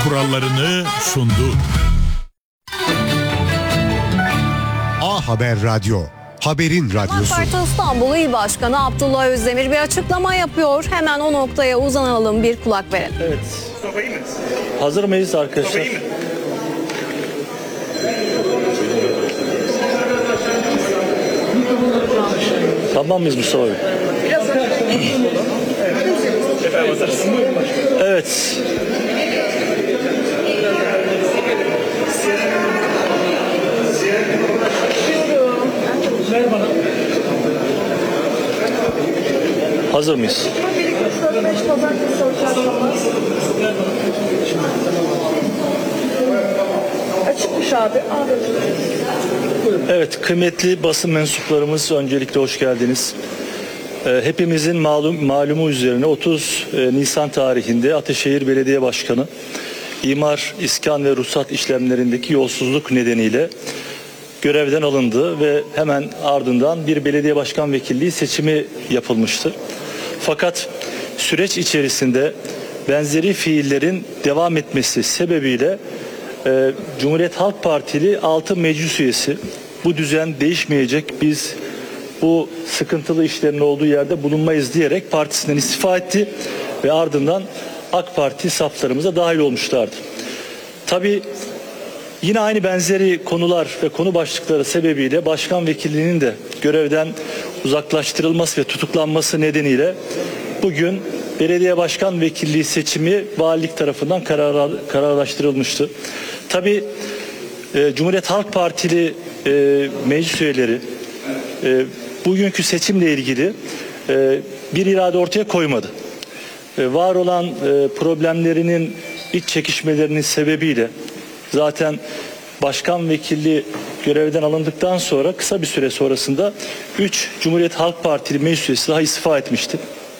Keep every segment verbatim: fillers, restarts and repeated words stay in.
kurallarını sundu. A Haber Radyo, haberin AK radyosu. Parti İstanbul İl Başkanı Abdullah Özdemir bir açıklama yapıyor. Hemen o noktaya uzanalım, bir kulak verelim. Evet. Hazır mıyız arkadaşlar? Tamam mıyız Mustafa Bey? Evet. Hazır mıyız? Açıkmış abi. Evet, kıymetli basın mensuplarımız, öncelikle hoş geldiniz. Ee, hepimizin malum, malumu üzerine otuz Nisan tarihinde Ataşehir Belediye Başkanı imar, iskan ve ruhsat işlemlerindeki yolsuzluk nedeniyle görevden alındı ve hemen ardından bir belediye başkan vekilliği seçimi yapılmıştı. Fakat süreç içerisinde benzeri fiillerin devam etmesi sebebiyle e, Cumhuriyet Halk Partili altı meclis üyesi bu düzen değişmeyecek, biz bu sıkıntılı işlerin olduğu yerde bulunmayız diyerek partisinden istifa etti ve ardından AK Parti saflarımıza dahil olmuşlardı. Tabii yine aynı benzeri konular ve konu başlıkları sebebiyle başkan vekilliğinin de görevden uzaklaştırılması ve tutuklanması nedeniyle bugün belediye başkan vekilliği seçimi valilik tarafından karar, kararlaştırılmıştı. Tabii e, Cumhuriyet Halk Partili e, meclis üyeleri e, bugünkü seçimle ilgili e, bir irade ortaya koymadı. E, var olan e, problemlerinin, iç çekişmelerinin sebebiyle zaten başkan vekilliği görevden alındıktan sonra kısa bir süre sonrasında üç Cumhuriyet Halk Partili meclis üyesi daha istifa etmişti.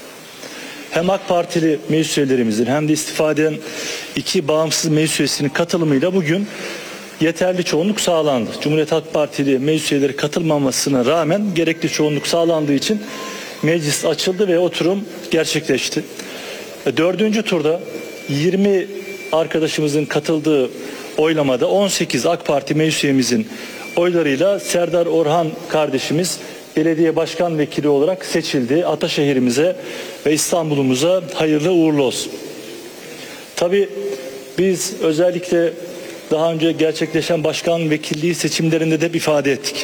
Hem AK Partili meclis üyelerimizin hem de istifa eden iki bağımsız meclis üyesinin katılımıyla bugün yeterli çoğunluk sağlandı. Cumhuriyet Halk Partili meclis üyeleri katılmamasına rağmen gerekli çoğunluk sağlandığı için meclis açıldı ve oturum gerçekleşti. Dördüncü turda yirmi arkadaşımızın katıldığı oylamada on sekiz AK Parti meclis üyemizin oylarıyla Serdar Orhan kardeşimiz belediye başkan vekili olarak seçildi. Ataşehir'imize ve İstanbul'umuza hayırlı uğurlu olsun. Tabii biz özellikle daha önce gerçekleşen başkan vekilliği seçimlerinde de ifade ettik.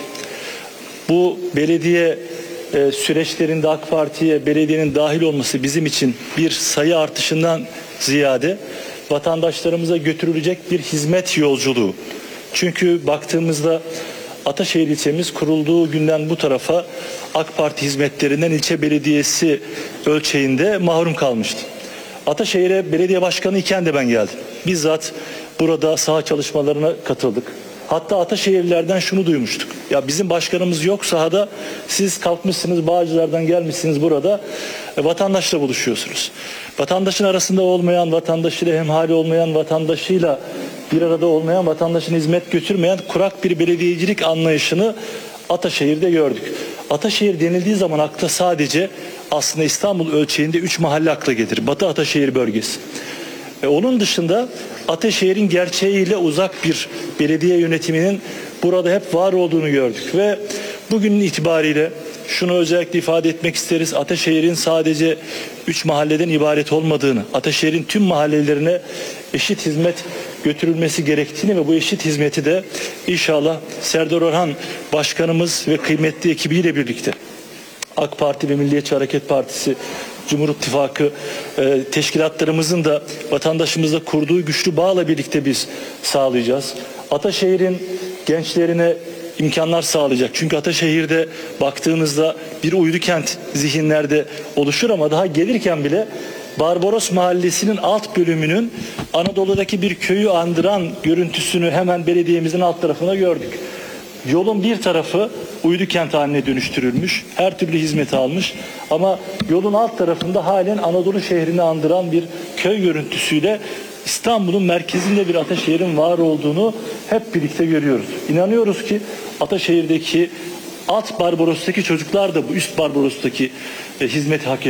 Bu belediye e, süreçlerinde AK Parti'ye belediyenin dahil olması bizim için bir sayı artışından ziyade vatandaşlarımıza götürülecek bir hizmet yolculuğu. Çünkü baktığımızda Ataşehir ilçemiz kurulduğu günden bu tarafa AK Parti hizmetlerinden ilçe belediyesi ölçeğinde mahrum kalmıştı. Ataşehir'e belediye başkanı iken de ben geldim. Bizzat burada saha çalışmalarına katıldık. Hatta Ataşehirlilerden şunu duymuştuk. Ya bizim başkanımız yok sahada, siz kalkmışsınız Bağcılar'dan gelmişsiniz burada e, vatandaşla buluşuyorsunuz. Vatandaşın arasında olmayan, vatandaşıyla hemhali olmayan, vatandaşıyla bir arada olmayan, vatandaşın hizmet götürmeyen kurak bir belediyecilik anlayışını Ataşehir'de gördük. Ataşehir denildiği zaman akla sadece aslında İstanbul ölçeğinde üç mahalle akla gelir. Batı Ataşehir bölgesi. E, onun dışında Ataşehir'in gerçeğiyle uzak bir belediye yönetiminin burada hep var olduğunu gördük ve bugünün itibariyle şunu özellikle ifade etmek isteriz. Ataşehir'in sadece üç mahalleden ibaret olmadığını, Ataşehir'in tüm mahallelerine eşit hizmet götürülmesi gerektiğini ve bu eşit hizmeti de inşallah Serdar Orhan Başkanımız ve kıymetli ekibiyle birlikte AK Parti ve Milliyetçi Hareket Partisi, Cumhur İttifakı e, teşkilatlarımızın da vatandaşımızla kurduğu güçlü bağla birlikte biz sağlayacağız. Ataşehir'in gençlerine imkanlar sağlayacak. Çünkü Ataşehir'de baktığınızda bir uydu kent zihinlerde oluşur ama daha gelirken bile Barbaros Mahallesi'nin alt bölümünün Anadolu'daki bir köyü andıran görüntüsünü hemen belediyemizin alt tarafına gördük. Yolun bir tarafı uydu kent haline dönüştürülmüş, her türlü hizmeti almış ama yolun alt tarafında halen Anadolu şehrini andıran bir köy görüntüsüyle İstanbul'un merkezinde bir Ataşehir'in var olduğunu hep birlikte görüyoruz. İnanıyoruz ki Ataşehir'deki alt Barbaros'taki çocuklar da bu üst Barbaros'taki e, hizmeti hak ediyor.